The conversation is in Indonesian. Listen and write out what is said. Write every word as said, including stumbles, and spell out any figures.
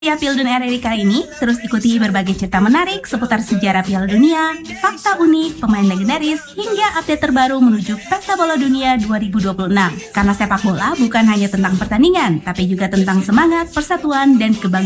Ya, Piala Dunia R R I kali ini, terus ikuti berbagai cerita menarik seputar sejarah Piala Dunia, fakta unik, pemain legendaris, hingga update terbaru menuju Pesta Bola Dunia dua ribu dua puluh enam. Karena sepak bola bukan hanya tentang pertandingan, tapi juga tentang semangat, persatuan, dan kebanggaan